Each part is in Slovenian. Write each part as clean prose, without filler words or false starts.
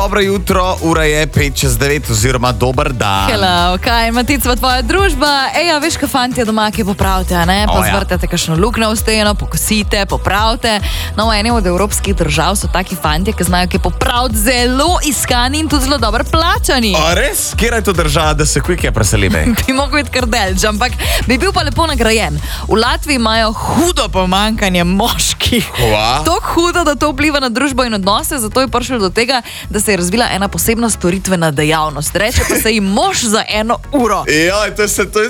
Dobro jutro, ura je 5:09 oziroma dober dan. Hello, kaj, Matica, tvoja družba? Eja, veš, kaj fantje doma, ki popravite, a ne? Pozvrtate kakšno luknjo v steno, pokosite, popravite. No, v eni od evropskih držav so taki fantje, ki znajo kaj popraviti, zelo iskani in tudi zelo dobro plačani. A res? Kjer je to država, da se kvike preselime? Bi mogel biti kar delč, ampak bi bil pa lepo nagrajen. V Latviji imajo hudo pomanjkanje moških. Tako hudo, da to vpliva na družbo in odnose, zato je prišlo do tega, da se je razvila ena posebna storitvena dejavnost. Reče pa se jim mož za 1 uro. Ja, to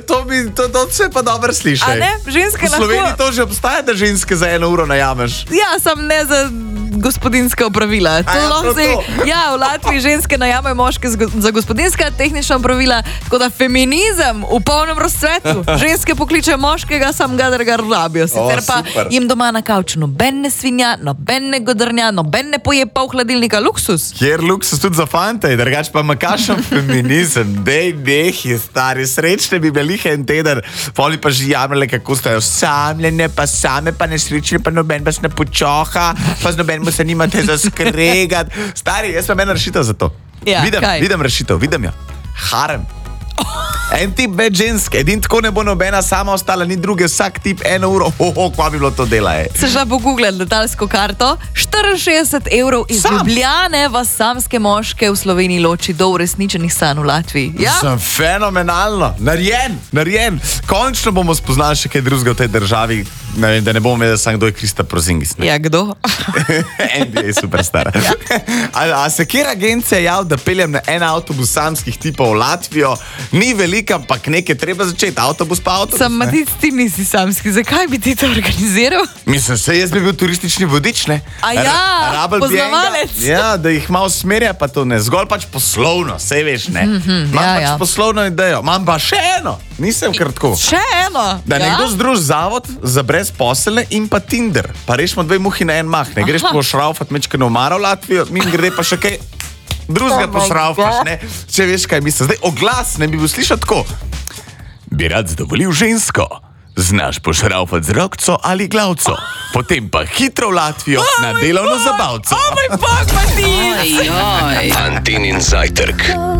se pa dobro sliši. A ne? Ženske lahko... V Sloveniji to že obstaja, da ženske za 1 uro najameš. Ja, sam ne za gospodinska opravila. Ja, v Latviji ženske najamejo moške za gospodinska tehnična opravila, tako da feminizem v polnem razcvetu. Ženske pokličejo moškega, sam ga rabijo. Sicer pa jim doma na kavču noben ne svinja, noben ne godrnja, noben ne poje pol hladilnika, luksus. Kjer luksus tudi za fante, drugač pa makašem feminizem. Dej, nehi, stari, srečne bi bili en teden. Poli pa že jamrale, kako ste osamljene, pa same, pa nesrečne, pa noben vas ne počoha, pa z noben mu se nimate za skregat. Stari, jaz pa meni rešitev za to. Ja, vidim rešitev, vidim jo. Harem. En tip več ženske, edin tako ne bo nobena sama ostala, ni druge, vsak tip 1 uro. Kva bi bilo to dela, Se šla pogooglati letalsko karto, 64 evrov iz Ljubljane vas samske moške v Sloveniji loči do uresničenih sanj v Latviji. Ja? Sem fenomenalno, narejen. Končno bomo spoznali še kaj drugega v tej državi, da ne bomo vedeli sam, kdo je Krista Prozingis. Ja, kdo? NBA superstar. Ja. A se kjer agencija jav, da peljem na en avtobus samskih tipov v Latvijo? Ni velika, ampak nekaj treba začeti. Avtobus pa avtobus. Sam, Matic, ti nisi samski. Zakaj bi ti to organiziral? Mislim, jaz bi bil turistični vodič, ne? A ja, poznavalec. Ja, da jih malo smerja, pa to ne. Zgolj pač poslovno, sej veš, ne? Imam poslovno idejo. Imam pa še eno. Nisem kratko. Še eno? Da nekdo združ zavod za brezposelne in pa Tinder. Pa rešimo 2 muhi na en mah. Ne greš po šraufat mečkano omaro v Latvijo, min grede pa še kaj drugega pošraufaš, ne? Če veš, kaj mislim. Zdaj, oglas ne bi bil slišati tako. Bi rad zadovoljil žensko. Znaš pošraufat z rokco ali glavco. Potem pa hitro v Latvijo na delovno zabavco. Oh moj bog, Matic! Antinin zajtrk.